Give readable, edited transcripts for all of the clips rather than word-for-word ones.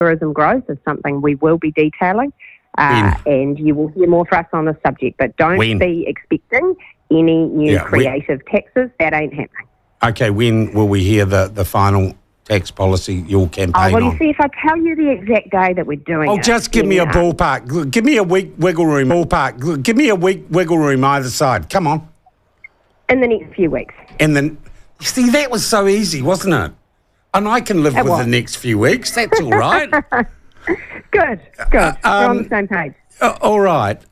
tourism growth is something we will be detailing, and you will hear more from us on this subject. But don't be expecting any new creative taxes. That ain't happening. Okay, when will we hear the final tax policy you'll campaign on? You see, if I tell you the exact day that we're doing it... just give me a ballpark. Give me a week wiggle room. Ballpark. Give me a week wiggle room either side. Come on. In the next few weeks. And then, see, that was so easy, wasn't it? And I can live with the next few weeks. That's all right. Good. We're on the same page. All right.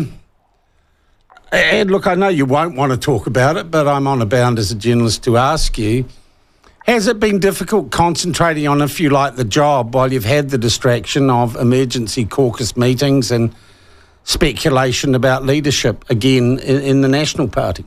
And look, I know you won't want to talk about it, but I'm on a bound as a journalist to ask you, has it been difficult concentrating on, if you like, the job while you've had the distraction of emergency caucus meetings and speculation about leadership again in the National Party?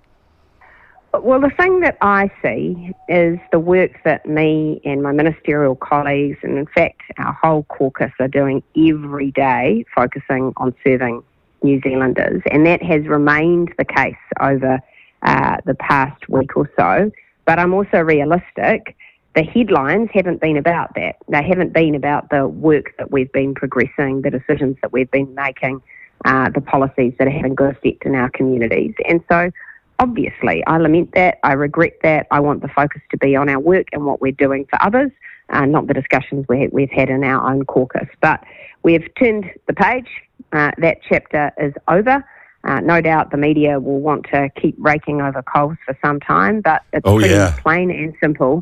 Well, the thing that I see is the work that me and my ministerial colleagues, and in fact our whole caucus, are doing every day, focusing on serving New Zealanders, and that has remained the case over the past week or so. But I'm also realistic. The headlines haven't been about that. They haven't been about the work that we've been progressing, the decisions that we've been making, the policies that are having good effect in our communities. And so, obviously, I lament that. I regret that. I want the focus to be on our work and what we're doing for others, not the discussions we've had in our own caucus. But we've turned the page. That chapter is over. No doubt the media will want to keep raking over coals for some time, but it's plain and simple.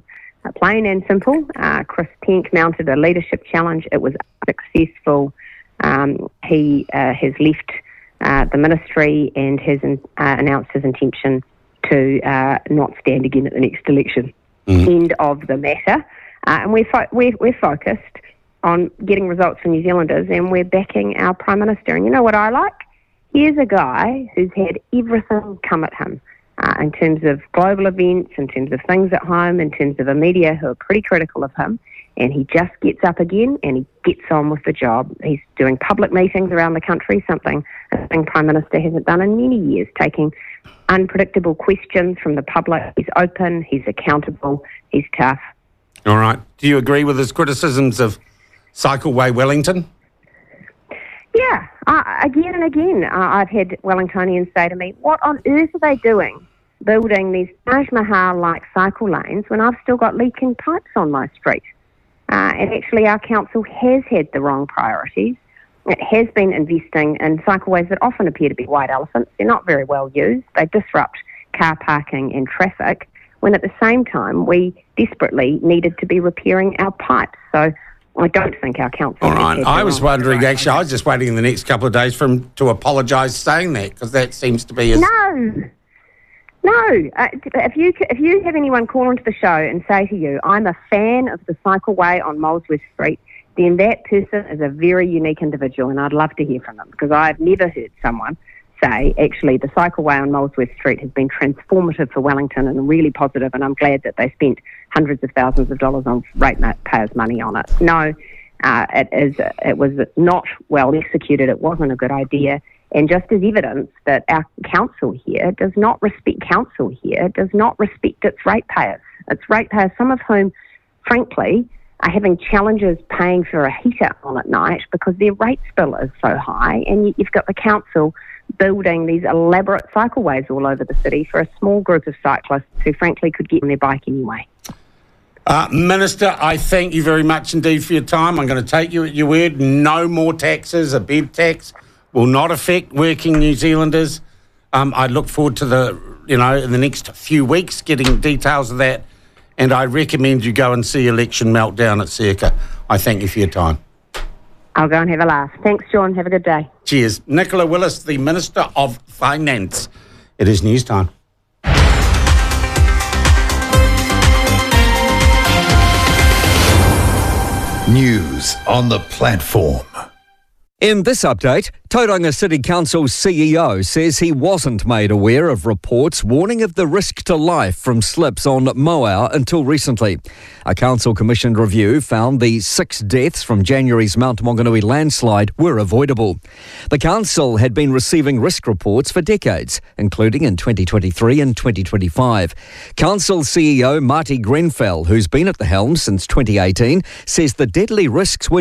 Chris Penk mounted a leadership challenge. It was successful. He has left the ministry and has announced his intention to not stand again at the next election. End of the matter. And we're focused on getting results for New Zealanders, and we're backing our Prime Minister. And you know what I like? Here's a guy who's had everything come at him in terms of global events, in terms of things at home, in terms of the media who are pretty critical of him, and he just gets up again and he gets on with the job. He's doing public meetings around the country, something a Prime Minister hasn't done in many years, taking unpredictable questions from the public. He's open, he's accountable, he's tough. All right. Do you agree with his criticisms of Cycleway Wellington? Yeah, again and again, I've had Wellingtonians say to me, what on earth are they doing building these Taj Mahal-like cycle lanes when I've still got leaking pipes on my street? And actually our council has had the wrong priorities. It has been investing in cycleways that often appear to be white elephants. They're not very well used. They disrupt car parking and traffic, when at the same time we desperately needed to be repairing our pipes. So I don't think our council... All right. I was wondering, actually, I was just waiting in the next couple of days for him to apologise saying that, because that seems to be his... No. If you have anyone call into the show and say to you, I'm a fan of the cycleway on Molesworth Street, then that person is a very unique individual, and I'd love to hear from them, because I've never heard someone say, actually, the cycleway on Molesworth Street has been transformative for Wellington and really positive, and I'm glad that they spent hundreds of thousands of dollars on ratepayers' money on it. No, it was not well executed. It wasn't a good idea. And just as evidence that our council here does not respect its ratepayers. Its ratepayers, some of whom, frankly, are having challenges paying for a heater on at night because their rates bill is so high, and you've got the council building these elaborate cycleways all over the city for a small group of cyclists who, frankly, could get on their bike anyway. Minister, I thank you very much indeed for your time. I'm going to take you at your word. No more taxes. A bed tax will not affect working New Zealanders. I look forward to in the next few weeks getting details of that, and I recommend you go and see Election Meltdown at Circa. I thank you for your time. I'll go and have a laugh. Thanks, John. Have a good day. Cheers. Nicola Willis, the Minister of Finance. It is news time. News on the platform. In this update, Tauranga City Council's CEO says he wasn't made aware of reports warning of the risk to life from slips on Moau until recently. A council-commissioned review found the 6 deaths from January's Mount Maunganui landslide were avoidable. The council had been receiving risk reports for decades, including in 2023 and 2025. Council CEO Marty Grenfell, who's been at the helm since 2018, says the deadly risks were